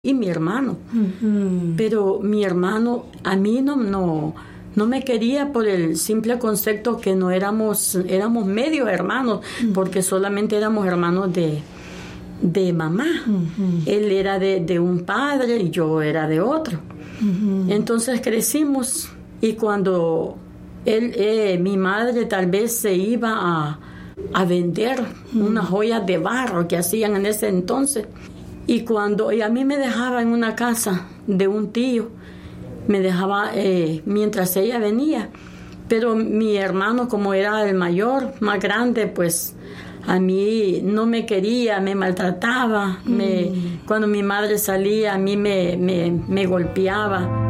y mi hermano. Pero mi hermano a mí no me quería por el simple concepto que no éramos medio hermanos, porque solamente éramos hermanos de mamá. Él era de un padre y yo era de otro. Entonces crecimos y cuando mi madre tal vez se iba a vender unas joyas de barro que hacían en ese entonces, y a mí me dejaba en una casa de un tío, me dejaba mientras ella venía, pero mi hermano, como era el mayor, más grande, pues a mí no me quería, me maltrataba. Cuando mi madre salía, a mí me golpeaba.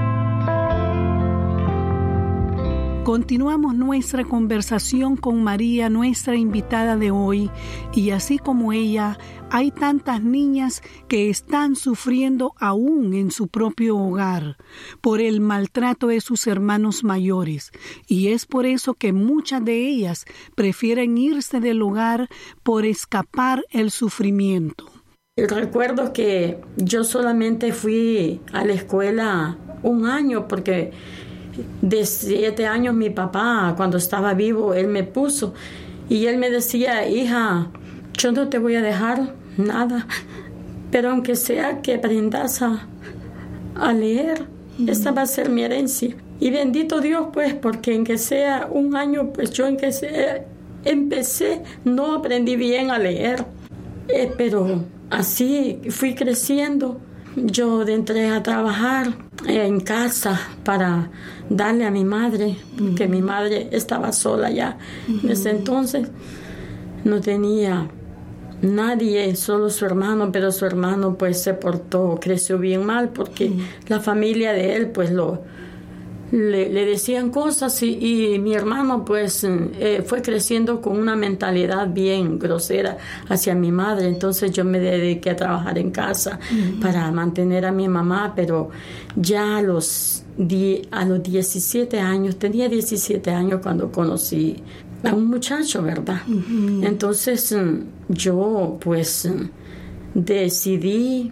Continuamos nuestra conversación con María, nuestra invitada de hoy, y así como ella, hay tantas niñas que están sufriendo aún en su propio hogar por el maltrato de sus hermanos mayores, y es por eso que muchas de ellas prefieren irse del hogar por escapar el sufrimiento. Recuerdo que yo solamente fui a la escuela un año porque de 7 años mi papá, cuando estaba vivo, él me puso y él me decía: hija, yo no te voy a dejar nada, pero aunque sea que aprendas a leer, esta va a ser mi herencia. Y bendito Dios, pues, porque en que sea un año, pues yo empecé, no aprendí bien a leer, pero así fui creciendo. Yo entré a trabajar en casa para darle a mi madre, porque mi madre estaba sola ya. En ese entonces no tenía nadie, solo su hermano, pero su hermano pues creció bien mal, porque la familia de él pues le decían cosas y mi hermano pues fue creciendo con una mentalidad bien grosera hacia mi madre. Entonces yo me dediqué a trabajar en casa para mantener a mi mamá, pero ya a los 17 años, tenía 17 años cuando conocí a un muchacho, ¿verdad? Entonces yo pues decidí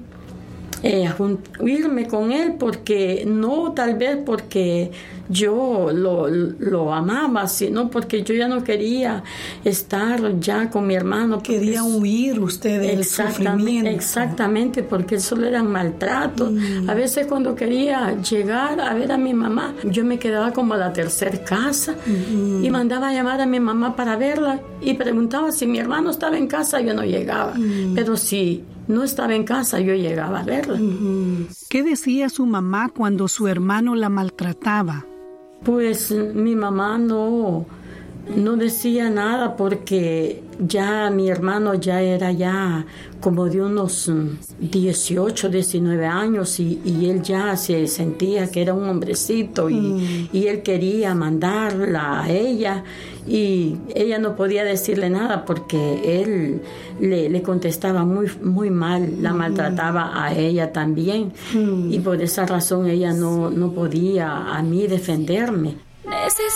irme con él, porque tal vez porque yo lo amaba, sino porque yo ya no quería estar ya con mi hermano. Quería huir usted del sufrimiento. Exactamente, porque solo eran maltratos. A veces cuando quería llegar a ver a mi mamá, yo me quedaba como a la tercera casa y mandaba a llamar a mi mamá para verla y preguntaba si mi hermano estaba en casa. Yo no llegaba, pero si no estaba en casa, yo llegaba a verla. ¿Qué decía su mamá cuando su hermano la maltrataba? Pues mi mamá no decía nada, porque ya mi hermano ya era como de unos 18, 19 años y él ya se sentía que era un hombrecito y él quería mandarla a ella y ella no podía decirle nada porque él le contestaba muy, muy mal, la maltrataba a ella también y por esa razón ella no podía a mí defenderme.